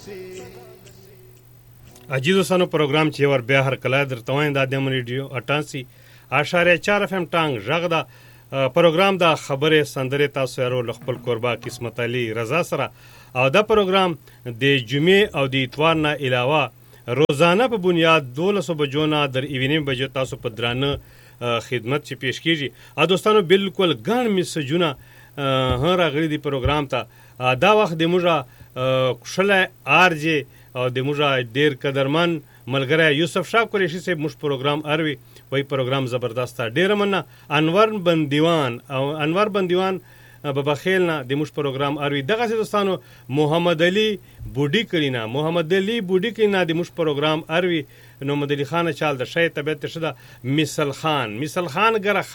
عجیز دوستانو پروګرام چې ور بیا هر کله درته وایم د ادم ریډیو 88.4 FM ټانګ ژغ دا پروګرام د خبرې سندره تاسو یې خپل قربا قسمت علي رضا سره او دا پروګرام د جمعې او د اتوار نه علاوه روزانه په بنیاد 12 بجو نه در ایونیم بجو تاسو په درانه خدمت چې پیش کیږي او دوستانو بالکل ګڼ میسجونه هر غړي دی پروګرام ته دا وخت د موږ خوشاله ارجه او د موږ ډیر قدرمن ملګری یوسف شاه قریشي صاحب موږ پروګرام اروي وای پروګرام زبردست ډیر مننه انور بندیوان بابا خیل نه د موږ پروګرام اروي دغه دوستانو محمد علي بوډي کلینا د موږ پروګرام اروي نو محمد علي خان چال د شای طبيعت شده مثال خان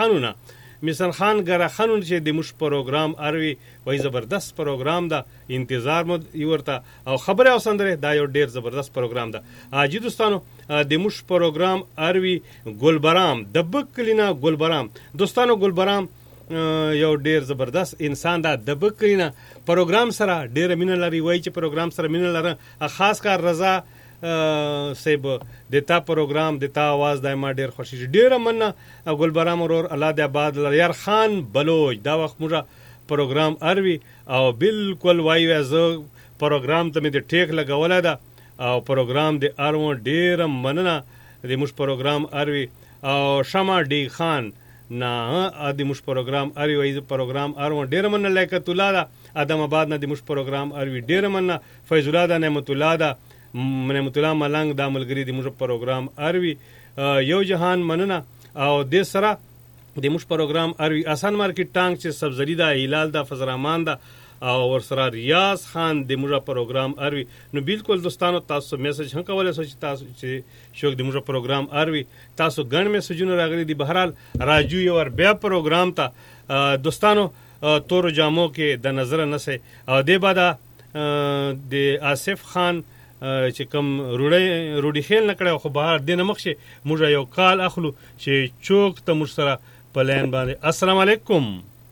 ګره خانون چې د موږ پروګرام اروي وای زبردست پروګرام دا انتظار مو ورته او خبره او سندره دا یو ډیر زبردست پروګرام دا اجي دوستانو د موږ پروګرام اروي ګلبرام د بکلینا ګلبرام دوستانو ګلبرام یو ډیر زبردست انسان دا د بکلینا پروګرام سره ډیر مینه لري وای چې پروګرام سره مینه لري خاص کار رضا سیب دتا پروګرام دتا आवाज دایما ډیر خوشی ډیر مننه ګلبرام ورور الله د آباد یار خان بلوچ دا وخت موږ پروګرام اروي او بالکل وایو از پروګرام ته مې د ټیک لګوله ده او پروګرام د ارو ډیر مننه د موږ پروګرام اروي او شمع ډی خان نه د موږ پروګرام اروي وایي پروګرام ارو ډیر مننه لیکت الله ده ادم آباد نه د موږ پروګرام اروي ډیر مننه فیض الله ده نعمت الله ده نعمت الله ملنګ د ملګری د موږ پروګرام اروي یو جهان مننه او د سره د موږ پروګرام اروي آسان مارکیټ ټانګ چې سبزری دا هلال دا فزرامان دا او ورسره ریاض خان د موږ پروګرام اروي نو بالکل دوستانو تاسو میسج هم کولای شئ تاسو چې شوق د موږ پروګرام اروي تاسو ګڼ میسجونه راغلي دي بهرحال راجو یو ور بیا پروګرام ته دوستانو تور جامو کې د نظر نه سي او د بعد د آصف خان چې کوم روډي خیل نکړه خو بهر دینه مخشه موږ یو کال اخلو چې چوک ته موږ سره پلان باندې السلام علیکم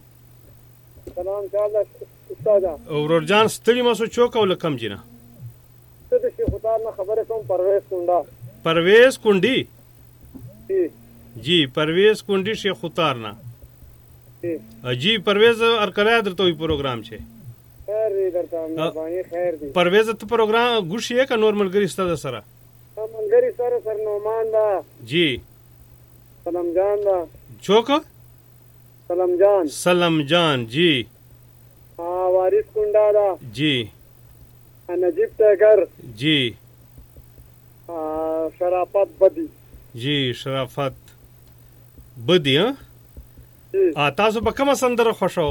سلام تعالی استاد اورور جان ستړي مسو چوک او لکم جنا ته د شیخ خطار نه خبره کوم پرویز کونډي جی پرویز کونډي شیخ خطار نه جی پرویز ارکلا درته وی پروګرام چه خیر دی درته مهرباني خیر دی پرویز ته پروګرام ګوشي کا نورمال ګری ستاسو سره ملګری سره نومان دا جی سلام جان دا چوک سلام جان جی وارث کونډا دا جی نجیب ټیګر جی شرافت بدی جی شرافت بدی ها تاسو په کومه سندره خوشو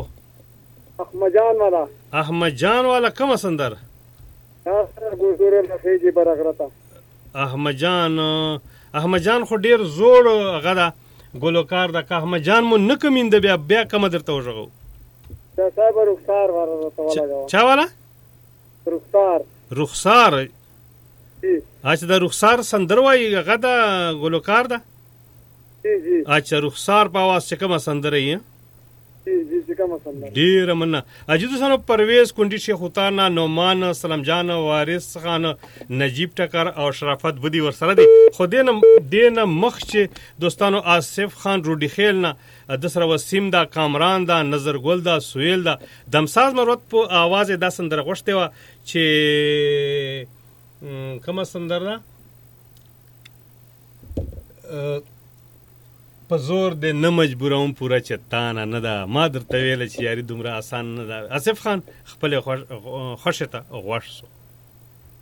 احمد جان والا کومه سندره ګورګور لخیجی برغرتا احمد جان خو ډیر زوړ غدا ګلوکار د احمد جان مو نکمینده بیا کوم درته وژغو دا صاحب رخسار ورته ولا چا والا رخسار اچھا د رخسار سندر وای غدا ګلوکار دا جی اچھا رخسار په आवाज چې کومه سندره یې جی کومه سندره ډیر مننه اجازه سره پرویز کونډي شیخ خطار نومان سلام جان وارث خان نجیب ټکر او شرافت بدی ورسره دي خو دینه مخ چې دوستانو آصف خان روډي خیل نه د سره وسیم دا کامران دا نظر ګل دا سویل دا دمساز مرود په आवाज دا سندره غوښته و چې کومه سندره په زور د نه مجبوروم پورا چتانه نه ده ما درته ویل چې یاري دومره آسان نه ده آصف خان خپل خوښه ته غوښ سو